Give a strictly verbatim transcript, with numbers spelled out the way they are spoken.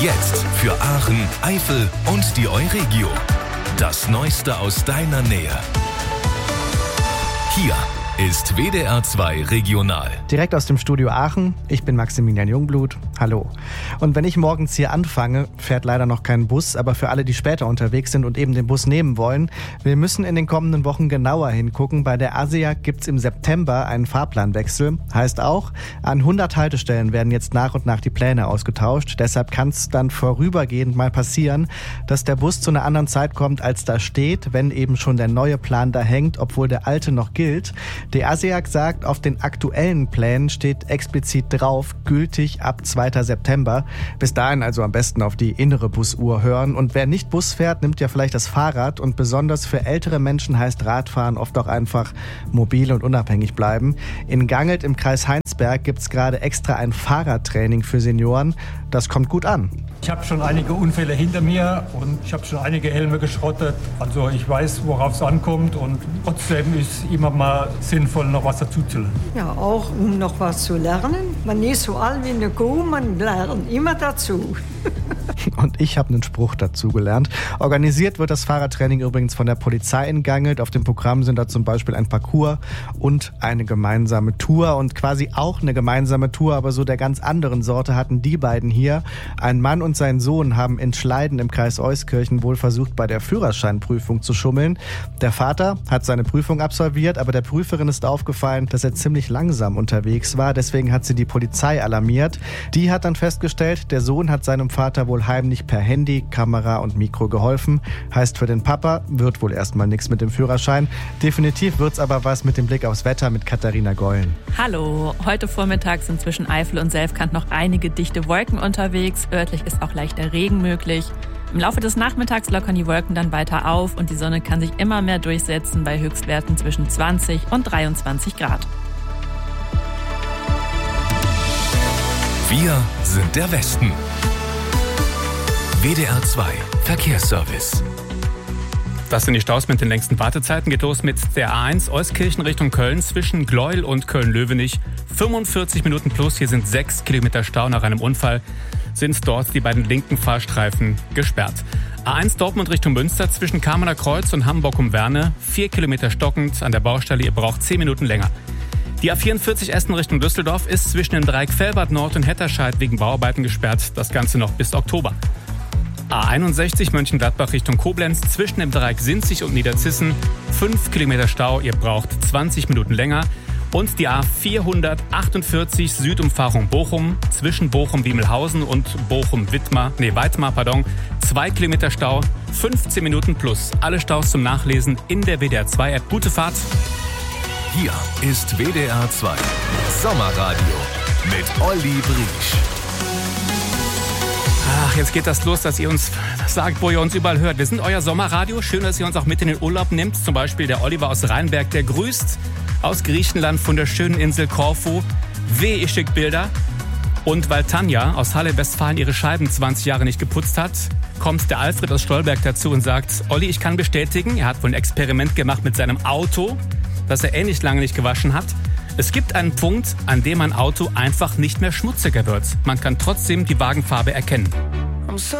Jetzt für Aachen, Eifel und die Euregio. Das Neueste aus deiner Nähe. Hier ist W D R zwei Regional. Direkt aus dem Studio Aachen. Ich bin Maximilian Jungblut. Hallo. Und wenn ich morgens hier anfange, fährt leider noch kein Bus, aber für alle, die später unterwegs sind und eben den Bus nehmen wollen, wir müssen in den kommenden Wochen genauer hingucken. Bei der ASEAG gibt's im September einen Fahrplanwechsel. Heißt auch, an hundert Haltestellen werden jetzt nach und nach die Pläne ausgetauscht. Deshalb kann es dann vorübergehend mal passieren, dass der Bus zu einer anderen Zeit kommt, als da steht, wenn eben schon der neue Plan da hängt, obwohl der alte noch gilt. Die ASEAG sagt, auf den aktuellen Plänen steht explizit drauf, gültig ab zweiter September. Bis dahin also am besten auf die innere Busuhr hören. Und wer nicht Bus fährt, nimmt ja vielleicht das Fahrrad. Und besonders für ältere Menschen heißt Radfahren oft auch einfach mobil und unabhängig bleiben. In Gangelt im Kreis Heinsberg gibt es gerade extra ein Fahrradtraining für Senioren. Das kommt gut an. Ich habe schon einige Unfälle hinter mir und ich habe schon einige Helme geschrottet. Also ich weiß, worauf es ankommt, und trotzdem ist immer mal sinnvoll, noch was dazu zu lernen. Ja, auch um noch was zu lernen. Man ist so alt wie eine Kuh, man lernt immer dazu. Und ich habe einen Spruch dazu gelernt. Organisiert wird das Fahrradtraining übrigens von der Polizei in Gangelt. Auf dem Programm sind da zum Beispiel ein Parcours und eine gemeinsame Tour. Und quasi auch eine gemeinsame Tour, aber so der ganz anderen Sorte, hatten die beiden hier. Ein Mann und sein Sohn haben in Schleiden im Kreis Euskirchen wohl versucht, bei der Führerscheinprüfung zu schummeln. Der Vater hat seine Prüfung absolviert, aber der Prüferin ist aufgefallen, dass er ziemlich langsam unterwegs war. Deswegen hat sie die Polizei alarmiert. Die hat dann festgestellt, der Sohn hat seinem Vater wohl heimlich per Handy, Kamera und Mikro geholfen. Heißt für den Papa, wird wohl erstmal nichts mit dem Führerschein. Definitiv wird's aber was mit dem Blick aufs Wetter mit Katharina Gollen. Hallo, heute Vormittag sind zwischen Eifel und Selfkant noch einige dichte Wolken unterwegs. Örtlich ist auch leichter Regen möglich. Im Laufe des Nachmittags lockern die Wolken dann weiter auf und die Sonne kann sich immer mehr durchsetzen bei Höchstwerten zwischen zwanzig und dreiundzwanzig Grad. Wir sind der Westen. W D R zwei Verkehrsservice. Das sind die Staus mit den längsten Wartezeiten. Geht los mit der A eins Euskirchen Richtung Köln zwischen Gleuel und Köln-Löwenich. fünfundvierzig Minuten plus. Hier sind sechs Kilometer Stau. Nach einem Unfall sind dort die beiden linken Fahrstreifen gesperrt. A eins Dortmund Richtung Münster zwischen Kamener Kreuz und Hamburg um Werne. vier Kilometer stockend an der Baustelle. Ihr braucht zehn Minuten länger. Die A vierundvierzig Essen Richtung Düsseldorf ist zwischen dem Dreieck Velbert Nord und Hetterscheid wegen Bauarbeiten gesperrt. Das Ganze noch bis Oktober. A einundsechzig Mönchengladbach Richtung Koblenz zwischen dem Dreieck Sinzig und Niederzissen. fünf Kilometer Stau, ihr braucht zwanzig Minuten länger. Und die A vierhundertachtundvierzig Südumfahrung Bochum zwischen Bochum-Wiemelhausen und Bochum-Wittmar, nee, Weitmar, pardon. zwei Kilometer Stau, fünfzehn Minuten plus. Alle Staus zum Nachlesen in der W D R zwei App. Gute Fahrt. Hier ist W D R zwei Sommerradio mit Olli Briesch. Ach, jetzt geht das los, dass ihr uns sagt, wo ihr uns überall hört. Wir sind euer Sommerradio. Schön, dass ihr uns auch mit in den Urlaub nehmt. Zum Beispiel der Oliver aus Rheinberg, der grüßt aus Griechenland von der schönen Insel Korfu. Weh, ich schick Bilder. Und weil Tanja aus Halle, Westfalen ihre Scheiben zwanzig Jahre nicht geputzt hat, kommt der Alfred aus Stolberg dazu und sagt, Olli, ich kann bestätigen, er hat wohl ein Experiment gemacht mit seinem Auto, das er ähnlich lange nicht gewaschen hat. Es gibt einen Punkt, an dem ein Auto einfach nicht mehr schmutziger wird. Man kann trotzdem die Wagenfarbe erkennen.